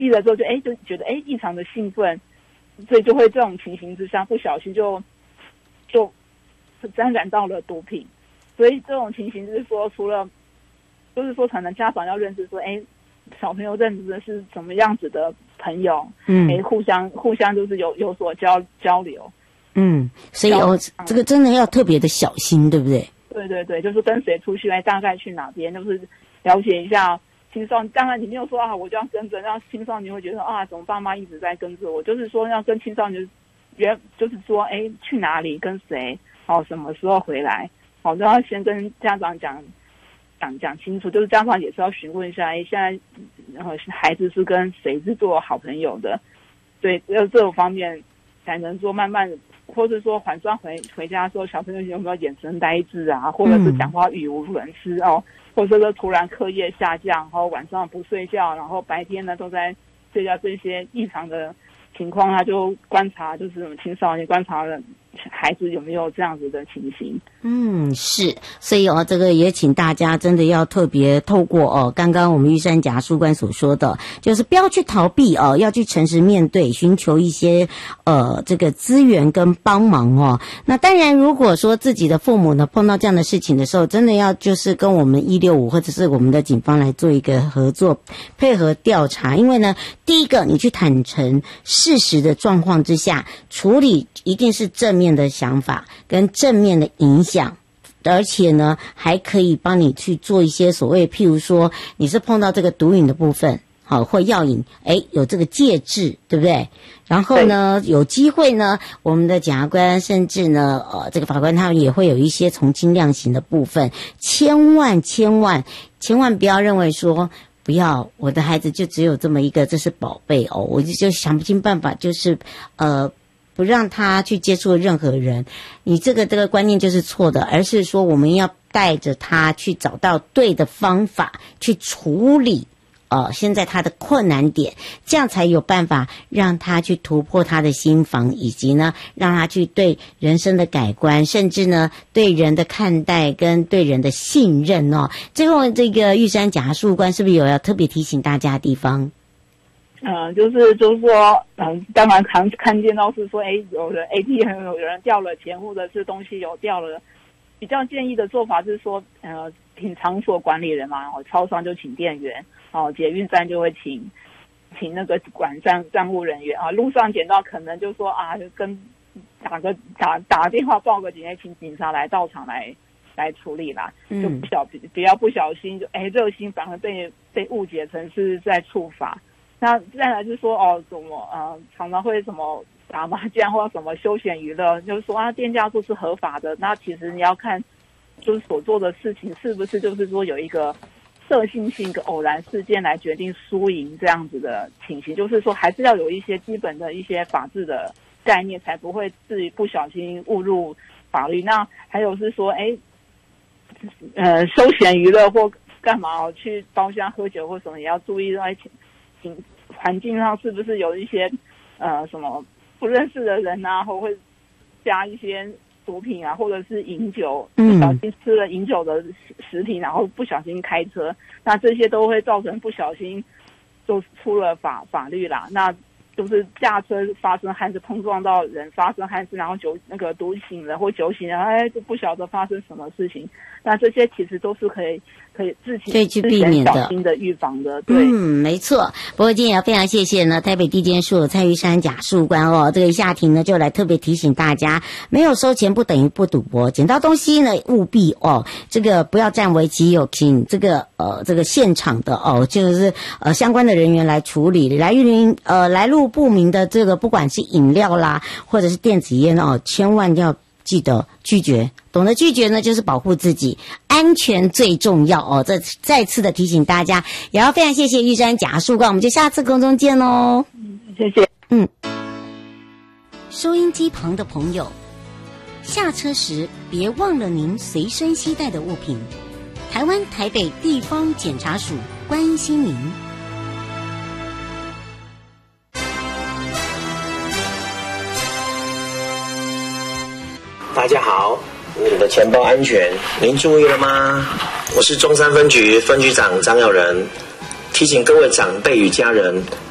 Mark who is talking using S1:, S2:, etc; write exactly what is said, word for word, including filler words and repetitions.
S1: 记了之后就哎就觉得哎异常的兴奋，所以就会这种情形之下不小心就就沾染到了毒品。所以这种情形就是说，除了就是说可能家长要认识说，哎，小朋友认识的是什么样子的朋友，嗯，哎，互相互相就是有有所交交流。
S2: 嗯，所以哦，这个真的要特别的小心，对不对？
S1: 对对对，就是跟谁出去，哎，大概去哪边，就是了解一下青少年。当然，你没有说啊，我就要跟着，让青少年会觉得啊，怎么爸妈一直在跟着我？就是说要跟青少年，原就是说，哎，去哪里，跟谁，哦，什么时候回来，哦，都要先跟家长讲讲讲清楚。就是家长也是要询问一下，哎，现在然后孩子是跟谁是做好朋友的？对，要这种方面才能说慢慢。或者说晚上回回家的时候，小朋友有没有眼神呆滞啊，或者是讲话语无伦次哦，或者是突然课业下降，然后晚上不睡觉，然后白天呢都在睡觉，这些异常的情况，他就观察，就是青少年观察了孩子有没有这样子的情形。
S2: 嗯，是，所以哦，这个也请大家真的要特别透过哦，刚刚我们玉山甲书官所说的，就是不要去逃避哦，要去诚实面对，寻求一些呃这个资源跟帮忙哦。那当然，如果说自己的父母呢碰到这样的事情的时候，真的要就是跟我们一六五或者是我们的警方来做一个合作，配合调查。因为呢，第一个你去坦诚事实的状况之下处理，一定是正面的想法跟正面的影响。而且呢，还可以帮你去做一些所谓，譬如说，你是碰到这个毒瘾的部分，好，或药瘾，诶，有这个戒治，对不对？然后呢，有机会呢，我们的检察官甚至呢，呃，这个法官他们也会有一些从轻量刑的部分。千万千万千万不要认为说，不要，我的孩子就只有这么一个，这是宝贝哦，我就就想不尽办法，就是呃。不让他去接触任何人，你这个这个观念就是错的，而是说我们要带着他去找到对的方法去处理呃现在他的困难点，这样才有办法让他去突破他的心防，以及呢让他去对人生的改观，甚至呢对人的看待跟对人的信任哦。最后这个玉山检察事务官是不是有要特别提醒大家的地方？
S1: 呃，就是就是说，嗯、呃，当然看看见到是说，哎，有人 A T M 有人掉了钱，或者是东西有掉了，比较建议的做法是说，呃，请场所管理人嘛，哦，超商就请店员，哦，捷运站就会请请那个管站站务人员啊，路上捡到可能就说啊，跟打个打打电话报个警，请警察来到场来来处理啦，就不小不要不小心就哎热心反而被被误解成是在处罚。那再来就是说哦，怎么呃常常会什么打麻将或者什么休闲娱乐，就是说啊店家做是合法的，那其实你要看就是所做的事情是不是就是说有一个特性性一个偶然事件来决定输赢这样子的情形，就是说还是要有一些基本的一些法治的概念，才不会自己不小心误入法律。那还有是说哎呃休闲娱乐或干嘛去包厢喝酒或什么也要注意在环境上是不是有一些呃什么不认识的人啊，或会加一些毒品啊，或者是饮酒，不小心吃了饮酒的食品，然后不小心开车，那这些都会造成不小心就出了法法律啦。那就是驾车发生憾事，碰撞到人发生憾事，然后酒那个毒醒了或酒醒了，哎，就不晓得发生什么事情。那这些其实都是可以可以自己
S2: 可以去避免的，
S1: 小心的预防的。对，
S2: 嗯，没错。不过今天也非常谢谢呢，台北地检署蔡玉山检事官哦，这个夏庭呢就来特别提醒大家，没有收钱不等于不赌博，捡到东西呢务必哦，这个不要占为己有，请这个呃这个现场的哦，就是呃相关的人员来处理，来源呃来路不明的这个不管是饮料啦，或者是电子烟哦，千万要记得拒绝，懂得拒绝呢，就是保护自己，安全最重要哦。这再次的提醒大家，也要非常谢谢玉山检事官，我们就下次空中见喽。
S1: 嗯，谢谢。
S2: 嗯，收音机旁的朋友，下车时别忘了您随身携带的物品。台湾台北地方检察署关心您。
S3: 大家好，你的钱包安全，您注意了吗？我是中山分局分局长张耀仁，提醒各位长辈与家人，